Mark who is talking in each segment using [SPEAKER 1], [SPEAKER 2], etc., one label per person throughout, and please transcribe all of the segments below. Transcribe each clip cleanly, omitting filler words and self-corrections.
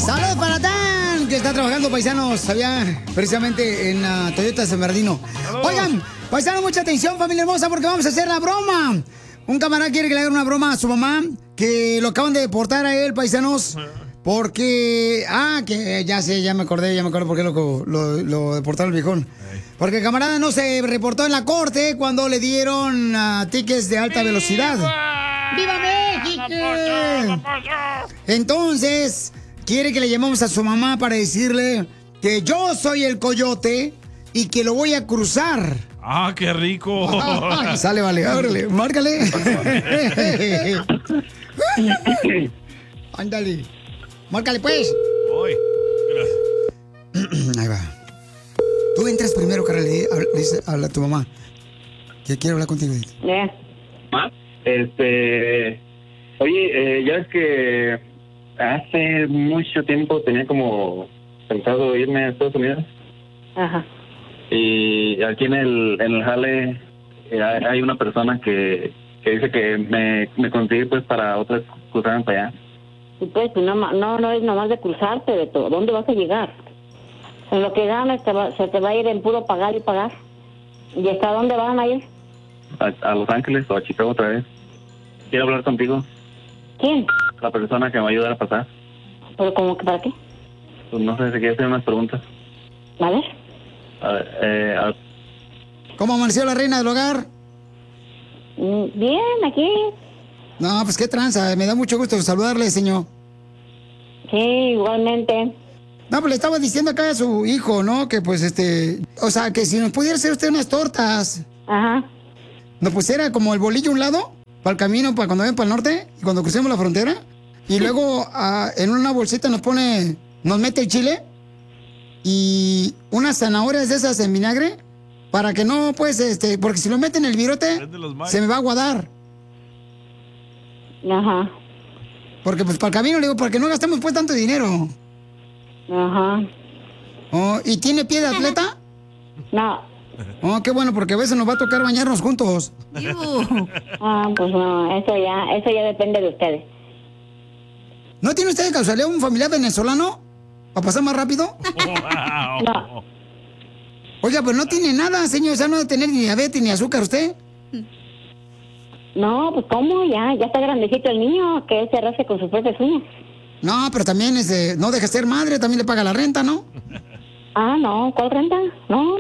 [SPEAKER 1] Saludos para Dan, que está trabajando, paisanos, allá precisamente en Toyota San Bernardino. Oigan, paisanos, mucha atención, familia hermosa, porque vamos a hacer la broma. Un camarada quiere que le haga una broma a su mamá, que lo acaban de deportar a él, paisanos, porque... que ya me acordé por qué lo deportaron el viejón. Porque el camarada no se reportó en la corte cuando le dieron tickets de alta velocidad. ¡Viva México! Entonces, quiere que le llamemos a su mamá para decirle que yo soy el coyote y que lo voy a cruzar.
[SPEAKER 2] ¡Ah, qué rico!
[SPEAKER 1] Sale, vale, ábrele, márcale. Ándale. Márcale, pues.
[SPEAKER 2] Voy.
[SPEAKER 1] Ahí va. Tú entras primero, Carla, le dices a tu mamá que quiero hablar contigo.
[SPEAKER 3] Oye, ya es que hace mucho tiempo tenía como pensado irme a Estados Unidos.
[SPEAKER 4] Ajá.
[SPEAKER 3] Y aquí en el jale hay una persona que dice que me consigue pues para otras cruzar para allá.
[SPEAKER 4] Y pues no es nomás de cruzarte de todo. ¿Dónde vas a llegar? En lo que ganas se te va a ir en puro pagar y pagar. ¿Y hasta dónde van a ir?
[SPEAKER 3] A Los Ángeles o a Chicago otra vez. Quiero hablar contigo.
[SPEAKER 4] ¿Quién?
[SPEAKER 3] La persona que me va a ayudar a pasar.
[SPEAKER 4] ¿Pero cómo que para qué?
[SPEAKER 3] Pues no sé si quieres hacer unas preguntas.
[SPEAKER 4] A ver.
[SPEAKER 1] ¿Cómo amaneció la reina del hogar?
[SPEAKER 4] Bien, aquí.
[SPEAKER 1] No, pues qué tranza, me da mucho gusto saludarle, señor.
[SPEAKER 4] Sí, igualmente.
[SPEAKER 1] No, pues le estaba diciendo acá a su hijo, ¿no? Que pues o sea, que si nos pudiera hacer usted unas tortas.
[SPEAKER 4] Ajá.
[SPEAKER 1] Nos pusiera como el bolillo a un lado, para el camino, para cuando ven para el norte, y cuando crucemos la frontera. Y luego en una bolsita nos mete el chile y unas zanahorias de esas en vinagre, para que no, pues, porque si lo meten en el virote, se me va a aguadar.
[SPEAKER 4] Ajá.
[SPEAKER 1] Porque pues para el camino, le digo, para que no gastemos pues tanto dinero.
[SPEAKER 4] Ajá.
[SPEAKER 1] Oh, ¿y tiene pie de atleta?
[SPEAKER 4] No.
[SPEAKER 1] Oh, qué bueno, porque a veces nos va a tocar bañarnos juntos.
[SPEAKER 4] Pues no, eso ya depende de ustedes.
[SPEAKER 1] ¿No tiene usted de casualidad un familiar venezolano? ¿Para pasar más rápido?
[SPEAKER 4] No.
[SPEAKER 1] Oiga, pues no tiene nada, señor, o sea, no debe tener ni diabetes ni azúcar usted.
[SPEAKER 4] No, pues ¿cómo? Ya está grandecito el niño, que él se rasque con sus propias uñas.
[SPEAKER 1] No, pero también no deja de ser madre, también le paga la renta, ¿no?
[SPEAKER 4] No, ¿cuál renta? No.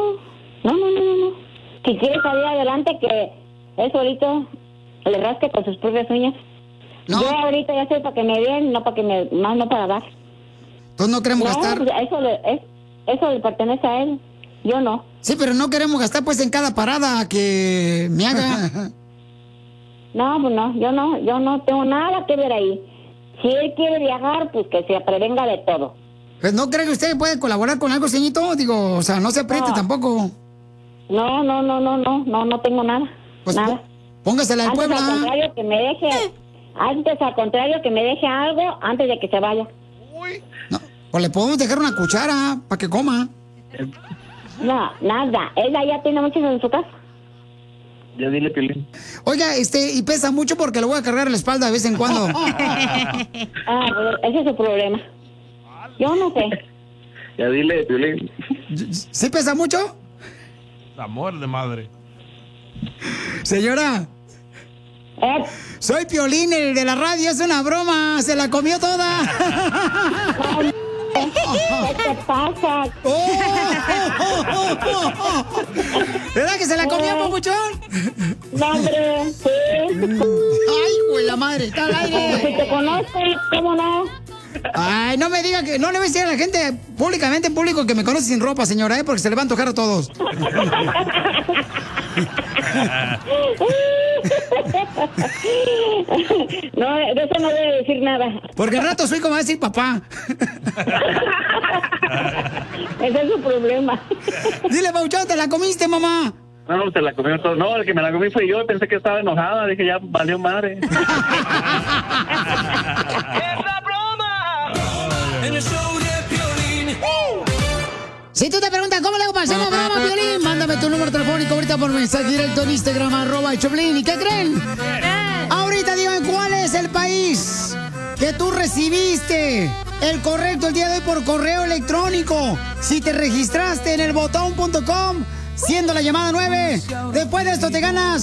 [SPEAKER 4] Si quiere salir adelante, que él solito le rasque con sus propias uñas.
[SPEAKER 1] No.
[SPEAKER 4] Yo ahorita ya estoy para que me den, no para que más no para dar.
[SPEAKER 1] Entonces no queremos gastar.
[SPEAKER 4] Pues eso le pertenece a él, yo no.
[SPEAKER 1] Sí, pero no queremos gastar pues en cada parada que me haga.
[SPEAKER 4] No, pues no, yo no tengo nada que ver ahí. Si él quiere viajar, pues que se prevenga de todo.
[SPEAKER 1] Pues no cree que usted puede colaborar con algo, señorito, digo, o sea, no se apriete tampoco.
[SPEAKER 4] No tengo nada.
[SPEAKER 1] Pues
[SPEAKER 4] nada.
[SPEAKER 1] Póngasela al Puebla.
[SPEAKER 4] Antes al contrario que me deje algo antes de que se vaya.
[SPEAKER 1] No, pues le podemos dejar una cuchara para que coma.
[SPEAKER 4] No, nada. Ella ya tiene muchos en su casa.
[SPEAKER 3] Ya dile, Piolín.
[SPEAKER 1] Oiga, y pesa mucho porque lo voy a cargar en la espalda de vez en cuando.
[SPEAKER 4] Pues ese es su problema. Yo no sé.
[SPEAKER 3] Ya dile, Piolín.
[SPEAKER 1] ¿Sí pesa mucho?
[SPEAKER 2] Amor de madre.
[SPEAKER 1] Señora. Soy Piolín, el de la radio, es una broma. Se la comió toda.
[SPEAKER 4] ¿Qué te pasa?
[SPEAKER 1] ¿Verdad que se la comió, papuchón?
[SPEAKER 4] No, hombre, sí.
[SPEAKER 1] Ay, güey, la madre, está al aire.
[SPEAKER 4] Si te conozco, ¿cómo no?
[SPEAKER 1] Ay, no me diga que no le voy a decir a la gente públicamente, en público, que me conoce sin ropa, señora, porque se le va a antojar a todos.
[SPEAKER 4] No, de eso no voy a decir nada.
[SPEAKER 1] Porque al rato soy como va a decir papá.
[SPEAKER 4] Ese es su problema.
[SPEAKER 1] Dile, Pauchón, ¿te la comiste, mamá?
[SPEAKER 3] No, se la comió todo. No, el que me la comí fue yo. Pensé que estaba enojada. Dije, ya valió madre.
[SPEAKER 5] ¡Es la broma! En el show de Piolín.
[SPEAKER 1] Si tú te preguntas cómo le hago para hacer la broma, Piolín, mándame tu número telefónico ahorita por mensaje directo en Instagram, @el Choplin. ¿Y qué creen? Ahorita díganme cuál es el país que tú recibiste el correcto el día de hoy por correo electrónico. Si te registraste en elbotón.com, siendo la llamada 9, después de esto te ganas